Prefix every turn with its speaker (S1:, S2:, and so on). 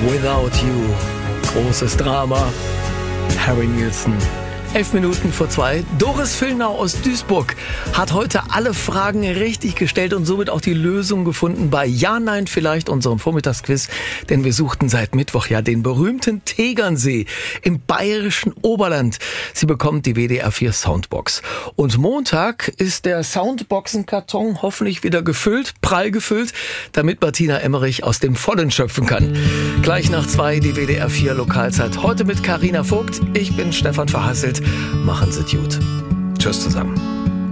S1: Without You. Großes Drama. Harry Nilsson. 11 Minuten vor 2. Doris Villnau aus Duisburg hat heute alle Fragen richtig gestellt und somit auch die Lösung gefunden bei Ja, Nein, vielleicht unserem Vormittagsquiz. Denn wir suchten seit Mittwoch ja den berühmten Tegernsee im bayerischen Oberland. Sie bekommt die WDR 4 Soundbox. Und Montag ist der Soundboxenkarton hoffentlich wieder gefüllt, prall gefüllt, damit Martina Emmerich aus dem Vollen schöpfen kann. Gleich nach 2 die WDR 4 Lokalzeit. Heute mit Carina Vogt. Ich bin Stefan Verhasselt. Machen Sie es gut. Tschüss zusammen.